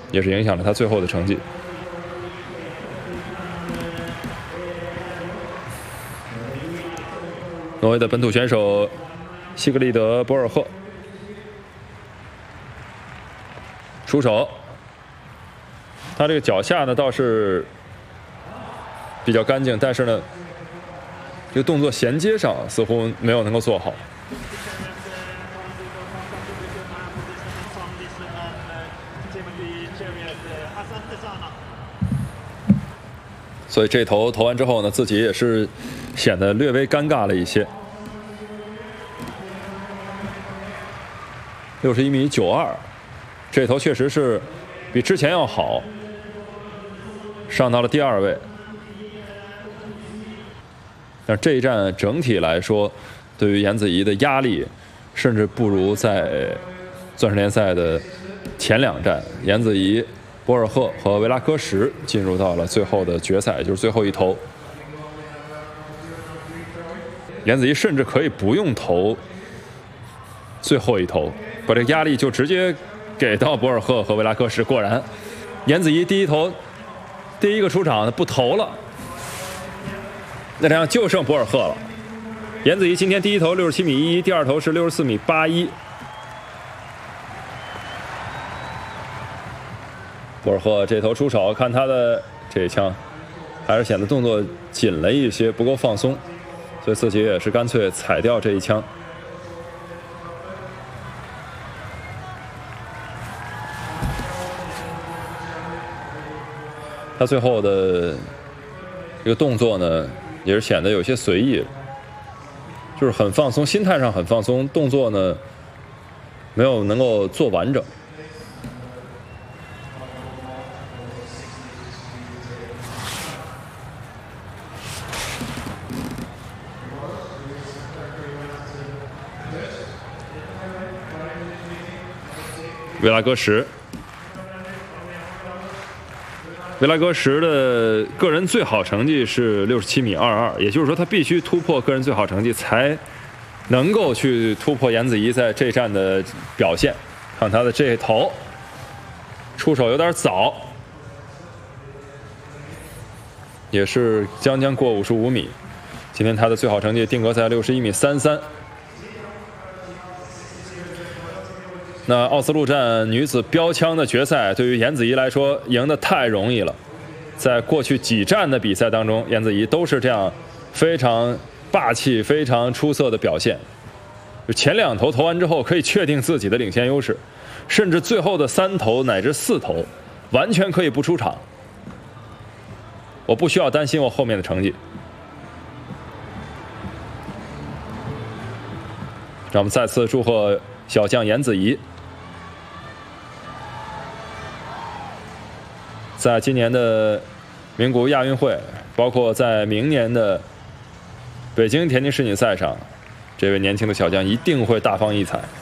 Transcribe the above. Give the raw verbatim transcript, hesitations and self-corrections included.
也是影响了他最后的成绩。挪威的本土选手西格利德·博尔赫出手，他这个脚下呢倒是比较干净，但是呢，这个动作衔接上似乎没有能够做好。所以这投投完之后呢，自己也是显得略微尴尬了一些。六十一米九二，这投确实是比之前要好，上到了第二位。但这一战整体来说，对于颜子怡的压力，甚至不如在钻石联赛的前两战，颜子怡、博尔赫和维拉科什进入到了最后的决赛，就是最后一投。颜子怡甚至可以不用投最后一投，把这个压力就直接给到博尔赫和维拉科什。果然，颜子怡第一投第一个出场不投了，那这样就剩博尔赫了。颜子怡今天第一投六十七米一一，第二投是六十四米八一。博尔赫这头出手，看他的这一枪，还是显得动作紧了一些，不够放松，所以自己也是干脆踩掉这一枪。他最后的这个动作呢，也是显得有些随意，就是很放松，心态上很放松，动作呢没有能够做完整。维拉戈什，维拉戈什的个人最好成绩是六十七米二二，也就是说他必须突破个人最好成绩，才能够去突破颜子怡在这站的表现。看他的这头出手有点早，也是将将过五十五米。今天他的最好成绩定格在六十一米三三。那奥斯陆站女子标枪的决赛，对于颜子怡来说赢得太容易了。在过去几站的比赛当中，颜子怡都是这样非常霸气、非常出色的表现。就前两投投完之后，可以确定自己的领先优势，甚至最后的三投乃至四投，完全可以不出场。我不需要担心我后面的成绩。让我们再次祝贺小将颜子怡。在今年的名古屋亚运会，包括在明年的北京田径世锦赛上，这位年轻的小将一定会大放异彩。